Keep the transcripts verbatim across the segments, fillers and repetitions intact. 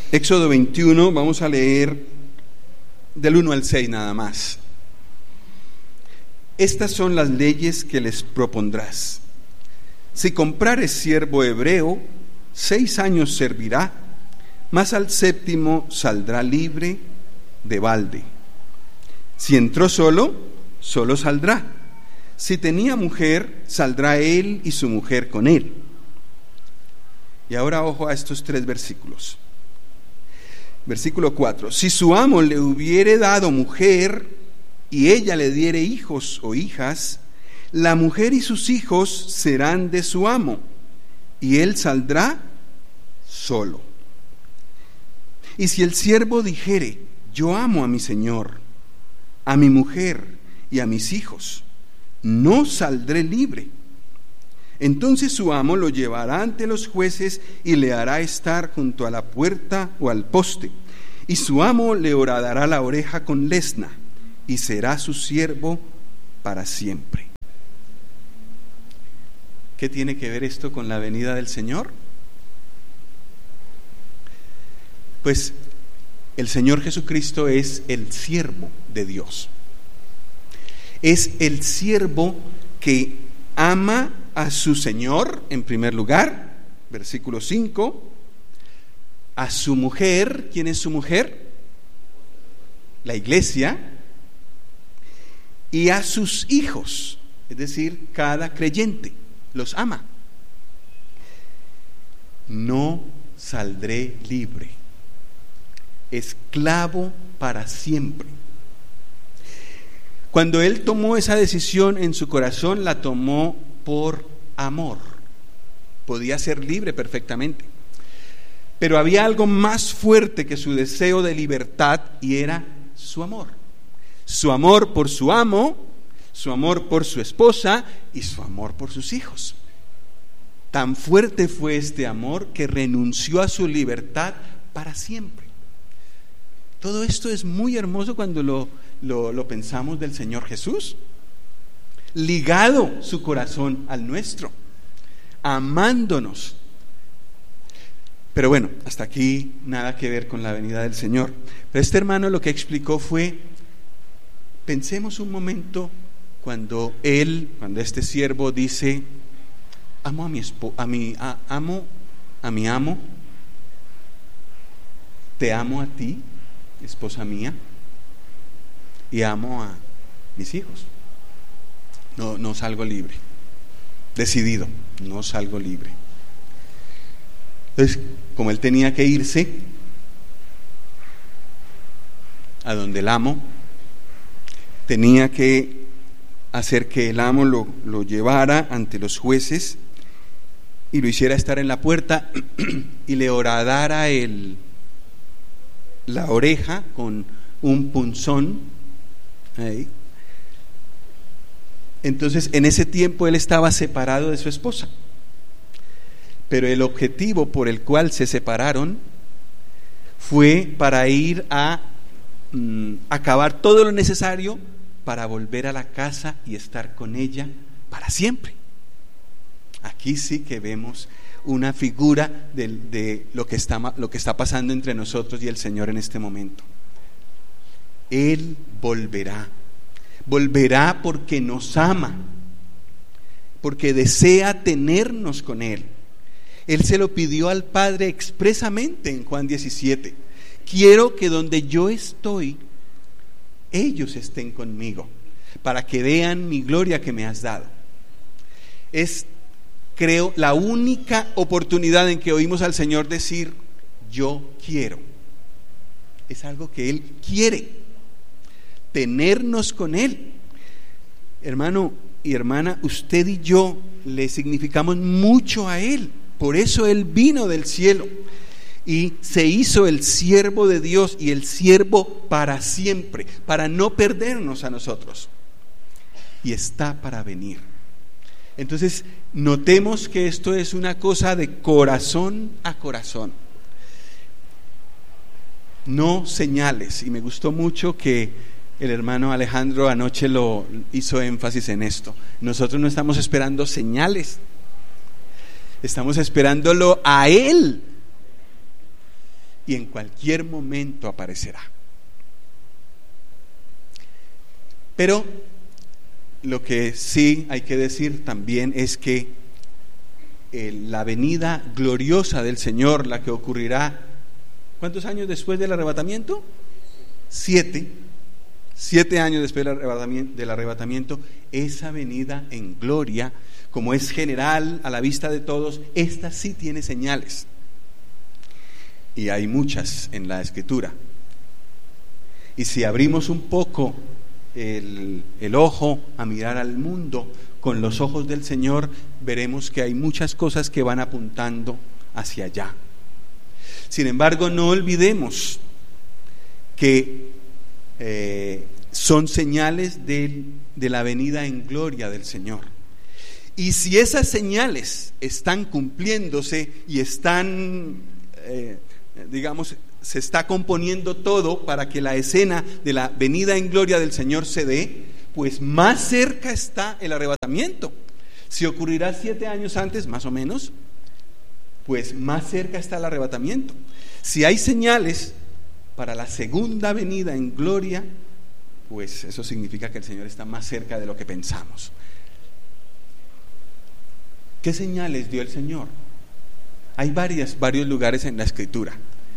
Éxodo veintiuno, vamos a leer del uno al seis nada más. Estas son las leyes que les propondrás. Si comprares siervo hebreo, seis años servirá, mas al séptimo saldrá libre de balde. Si entró solo, solo saldrá. Si tenía mujer, saldrá él y su mujer con él. Y ahora ojo a estos tres versículos. Versículo cuatro. Si su amo le hubiere dado mujer y ella le diere hijos o hijas, la mujer y sus hijos serán de su amo, y él saldrá solo. Y si el siervo dijere: yo amo a mi señor, a mi mujer y a mis hijos, no saldré libre. Entonces su amo lo llevará ante los jueces y le hará estar junto a la puerta o al poste, y su amo le horadará la oreja con lesna, y será su siervo para siempre. ¿Qué tiene que ver esto con la venida del Señor? Pues el Señor Jesucristo es el siervo de Dios. Es el siervo que ama a su Señor, en primer lugar, versículo cinco, a su mujer. ¿Quién es su mujer? La iglesia. Y a sus hijos, es decir, cada creyente los ama. No saldré libre, esclavo para siempre. Cuando él tomó esa decisión en su corazón, la tomó por amor. Podía ser libre perfectamente, pero había algo más fuerte que su deseo de libertad, y era su amor. Su amor por su amo, su amor por su esposa y su amor por sus hijos. Tan fuerte fue este amor que renunció a su libertad para siempre. Todo esto es muy hermoso cuando lo, lo, lo pensamos del Señor Jesús, ligado su corazón al nuestro, amándonos. Pero bueno, hasta aquí nada que ver con la venida del Señor. Pero este hermano lo que explicó fue: pensemos un momento cuando él, cuando este siervo dice: amo a mi esposo, a mi a, amo a mi amo, te amo a ti, esposa mía, y amo a mis hijos. No, no salgo libre. Decidido, no salgo libre. Entonces, como él tenía que irse a donde el amo, tenía que hacer que el amo lo, lo llevara ante los jueces y lo hiciera estar en la puerta y le horadara el, la oreja con un punzón. Ahí. Entonces, en ese tiempo él estaba separado de su esposa, pero el objetivo por el cual se separaron fue para ir a mm, acabar todo lo necesario para volver a la casa y estar con ella para siempre. Aquí sí que vemos una figura de, de lo que está, lo que está pasando entre nosotros y el Señor en este momento. Él volverá. Volverá porque nos ama, porque desea tenernos con Él. Él se lo pidió al Padre expresamente en Juan diecisiete. Quiero que donde yo estoy, ellos estén conmigo, para que vean mi gloria que me has dado. Es, creo, la única oportunidad en que oímos al Señor decir: yo quiero. Es algo que Él quiere, tenernos con Él. Hermano y hermana, usted y yo le significamos mucho a Él. Por eso Él vino del cielo y se hizo el siervo de Dios, y el siervo para siempre, para no perdernos a nosotros. Y está para venir. Entonces, notemos que esto es una cosa de corazón a corazón, no señales. Y me gustó mucho que el hermano Alejandro anoche lo hizo énfasis en esto. Nosotros no estamos esperando señales, estamos esperándolo a Él. y en cualquier momento aparecerá. Pero lo que sí hay que decir también es que eh, la venida gloriosa del Señor, la que ocurrirá, ¿cuántos años después del arrebatamiento? Siete. Siete años después del arrebatamiento, del arrebatamiento, esa venida en gloria, como es general a la vista de todos, esta sí tiene señales. Y hay muchas en la Escritura. Y si abrimos un poco el, el ojo a mirar al mundo con los ojos del Señor, veremos que hay muchas cosas que van apuntando hacia allá. Sin embargo, no olvidemos que eh, son señales de, de la venida en gloria del Señor. Y si esas señales están cumpliéndose y están, eh, digamos, se está componiendo todo para que la escena de la venida en gloria del Señor se dé, pues más cerca está el arrebatamiento. Si ocurrirá siete años antes, más o menos, pues más cerca está el arrebatamiento. Si hay señales para la segunda venida en gloria, pues eso significa que el Señor está más cerca de lo que pensamos. ¿Qué señales dio el Señor? Hay varias, varios lugares en la Escritura,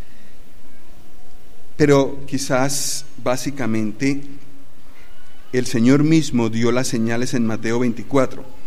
pero quizás básicamente el Señor mismo dio las señales en Mateo veinticuatro.